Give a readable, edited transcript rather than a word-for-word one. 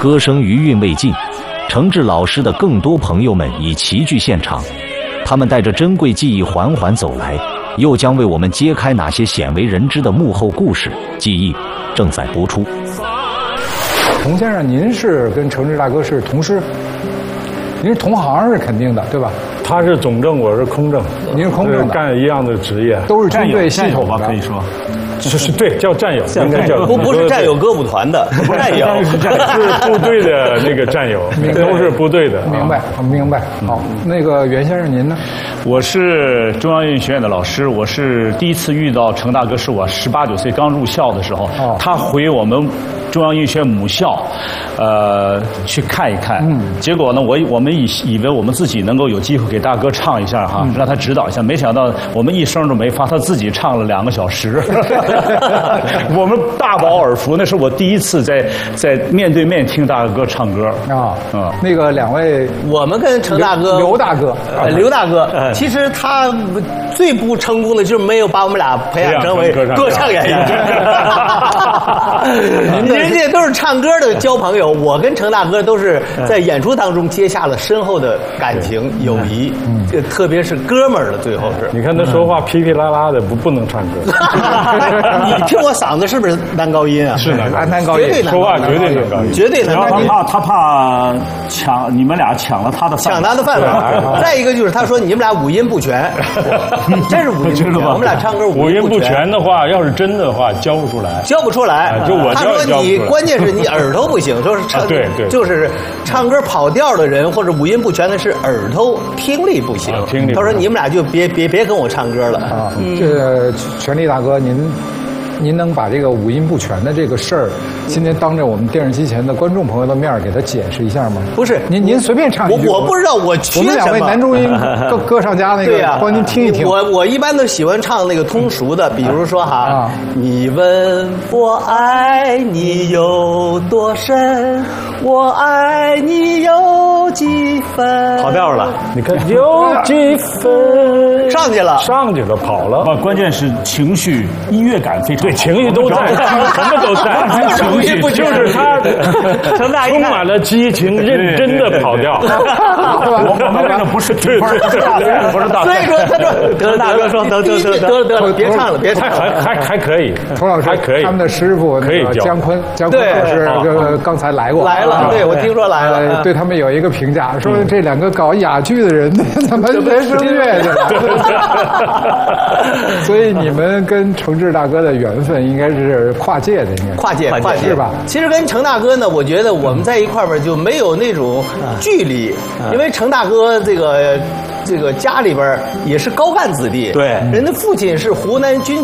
歌声余韵未尽，程志老师的更多朋友们已齐聚现场，他们带着珍贵记忆缓缓走来，又将为我们揭开哪些鲜为人知的幕后故事。记忆正在播出。 童先生，您是跟程志大哥是同师，您是同行是肯定的，对吧？ 他是总政，我是空政。 您是空政的， 干一样的职业， 都是军队系统吧，可以说。 是对，叫战友，应该叫不是战友歌舞团的战友， 是部队的那个战友，都是部队的。 明白，明白。好，那个袁先生您呢？ 我是中央音乐学院的老师，我是第一次遇到程大哥，是我18、19岁刚入校的时候，他回我们中央音乐学院母校，去看一看。结果呢，我们以为我们自己能够有机会给大哥唱一下哈，让他指导一下，没想到我们一声都没发，他自己唱了2个小时。我们大饱耳福，那是我第一次在面对面听大哥唱歌啊。那个2位， 我们跟程大哥、 刘大哥、 刘大哥，其实他最不成功的就是没有把我们俩培养成为歌唱演员。人家都是唱歌的交朋友，我跟程大哥都是在演出当中结下了深厚的感情友谊，特别是哥们儿的，最后是。 你看他说话噼噼啦啦的，不能唱歌。 你听我嗓子是不是男高音啊？ 是男高音， 说话绝对男高音， 绝对男高音。 他怕你们俩抢了他的饭碗。 再一个就是他说你们俩五音不全，真是五音不全。我们俩唱歌五音不全的话，要是真的话教不出来。 教不出来， 就我他说你关键是你耳朵不行，说是唱对， 就是唱歌跑调的人或者五音不全的是耳朵听力不行。他说你们俩就别跟我唱歌了啊。 这个权力大哥，您能把这个五音不全的这个事儿，今天当着我们电视机前的观众朋友的面给他解释一下吗？ 不是， 您随便唱一句。 我不知道我缺什么。 我们2位男中音歌唱家那个，帮您听一听。 我一般都喜欢唱那个通俗的，比如说哈，你问我爱你有多深，我爱你有几分。 跑调了， 你看有几分， 上去了， 跑了。 关键是情绪、音乐感非常。 对，情绪都在，什么都在， 情绪就是他充满了激情，认真的跑调。 我们这个不是评分，不是大。 所以说他说得大哥说得了，别唱了， 还可以， 童老师还可以。 他们的师傅可以姜昆老师刚才来了， 对我听说来了， 对他们有一个评价，说这2个搞哑剧的人怎么学声乐去了？所以你们跟程志大哥的缘分应该是跨界的，应该跨界是吧？ 其实跟程大哥呢，我觉得我们在一块儿就没有那种距离，因为程大哥这个家里边也是高干子弟， 对， 人的父亲是湖南军